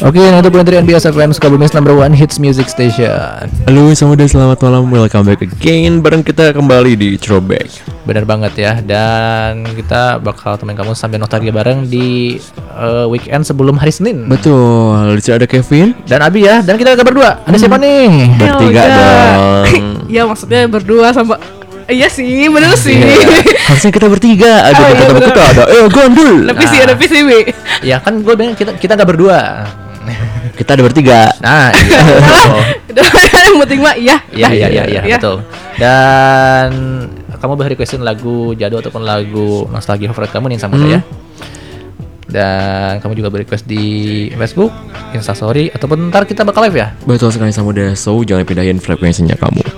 Oke, nah itu poin dari NBS FM Sukabumi number one hits music station. Halo semuanya, selamat malam. Welcome back again. Bareng kita kembali di Throwback. Benar banget ya. Dan kita bakal temenin kamu sambil nostalgia bareng di weekend sebelum hari Senin. Betul. Di sini ada Kevin Dan Abi ya. Dan kita berdua. Ada siapa nih? bertiga udah. dong. Ya maksudnya berdua sama. Iya sih, bener sih. Iya. Harusnya kita bertiga. Ada Oh, iya, teman bener. kita ada. Gondul. Lebih sih, lebih sih, Bi. Ya kan gue bilang kita nggak berdua. Kita ada bertiga. Nah, iya. Udah, yang penting mah iya. Iya, betul. Dan kamu boleh requestin lagu jadul ataupun lagu nostalgia favorit kamu nih sama saya. Dan kamu juga request di Facebook, Instastory, ataupun ntar kita bakal live ya. Betul sekali Samuda. So jangan pindahin frekuensinya kamu.